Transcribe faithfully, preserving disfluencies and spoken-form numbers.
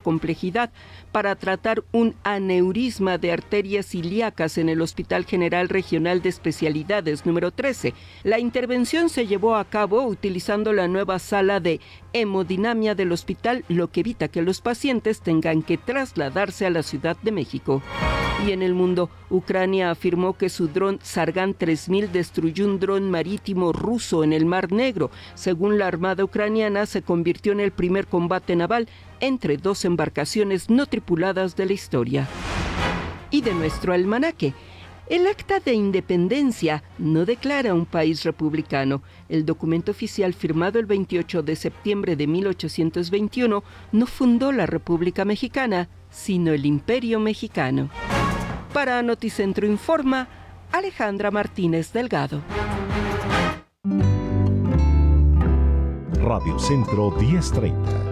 complejidad para tratar un aneurisma de arterias ilíacas en el Hospital General Regional de Especialidades número trece. La intervención se llevó a cabo utilizando la nueva sala de hemodinamia del hospital, lo que evita que los pacientes tengan que trasladarse a la Ciudad de México. Y en el mundo, Ucrania afirmó que su dron Sargan tres mil destruyó un dron marítimo ruso en el Mar Negro. Según la Armada ucraniana, se convirtió en el primer combate naval entre dos embarcaciones no tripuladas de la historia. Y de nuestro almanaque. El Acta de Independencia no declara un país republicano. El documento oficial firmado el veintiocho de septiembre de mil ochocientos veintiuno no fundó la República Mexicana, sino el Imperio Mexicano. Para Noticentro Informa, Alejandra Martínez Delgado. Radio Centro diez treinta.